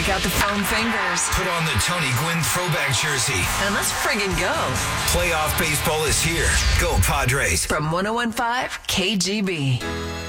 Break out the foam fingers. Put on the Tony Gwynn throwback jersey. And let's friggin' go. Playoff baseball is here. Go Padres. From 101.5 KGB.